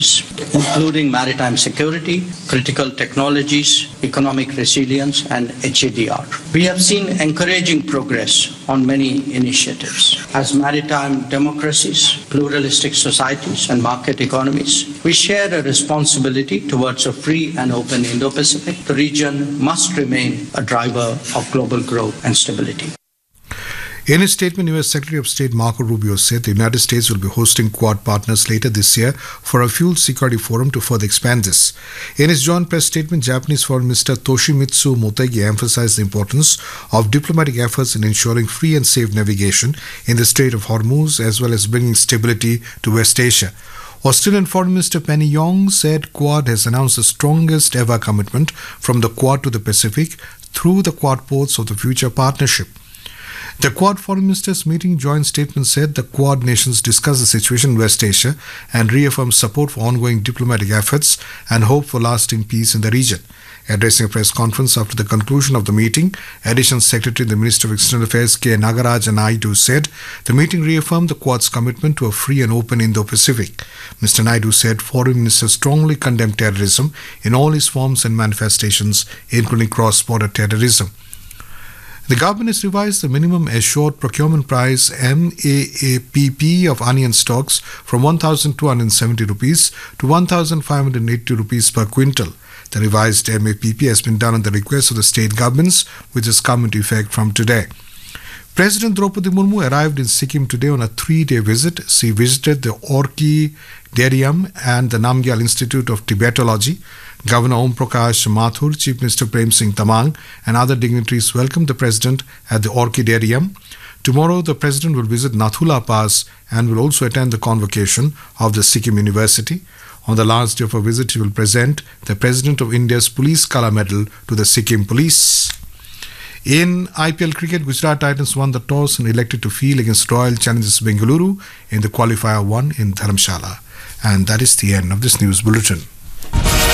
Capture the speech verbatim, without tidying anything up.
including maritime security, critical technologies, economic resilience, and H A D R. We have seen encouraging progress on many initiatives. As maritime democracies, pluralistic societies, and market economies, we share a responsibility towards a free and open Indo-Pacific. The region must remain a driver of global growth and stability. In his statement, U S Secretary of State Marco Rubio said the United States will be hosting Quad partners later this year for a fuel security forum to further expand this. In his joint press statement, Japanese Foreign Minister Toshimitsu Motegi emphasized the importance of diplomatic efforts in ensuring free and safe navigation in the Strait of Hormuz, as well as bringing stability to West Asia. Australian Foreign Minister Penny Yong said Quad has announced the strongest ever commitment from the Quad to the Pacific through the Quad ports of the future partnership. The Quad Foreign Ministers meeting joint statement said the Quad nations discussed the situation in West Asia and reaffirmed support for ongoing diplomatic efforts and hope for lasting peace in the region. Addressing a press conference after the conclusion of the meeting, Additional Secretary, the Minister of External Affairs K. Nagaraja Naidu said the meeting reaffirmed the Quad's commitment to a free and open Indo-Pacific. Mister Naidu said foreign ministers strongly condemn terrorism in all its forms and manifestations, including cross-border terrorism. The government has revised the minimum assured procurement price M A A P P of onion stocks from one thousand two hundred seventy rupees to one thousand five hundred eighty rupees per quintal. The revised M A P P has been done on the request of the state governments, which has come into effect from today. President Draupadi Murmu arrived in Sikkim today on a three-day visit. She visited the Orchidarium and the Namgyal Institute of Tibetology. Governor Om Prakash Mathur, Chief Minister Prem Singh Tamang, and other dignitaries welcomed the President at the Orchidarium. Tomorrow, the President will visit Nathula Pass and will also attend the convocation of the Sikkim University. On the last day of her visit, he will present the President of India's Police Kala Medal to the Sikkim Police. In I P L cricket, Gujarat Titans won the toss and elected to field against Royal Challengers Bengaluru in the qualifier one in Dharamshala. And that is the end of this news bulletin.